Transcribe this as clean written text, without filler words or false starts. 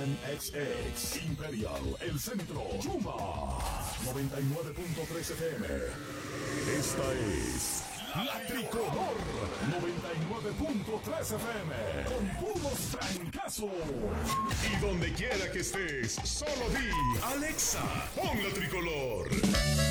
NXX, Imperial, El Centro, Chuma, 99.3 FM. Esta es La Tricolor, 99.3 FM, con puros trancazos. Y donde quiera que estés, solo di, Alexa, pon La Tricolor.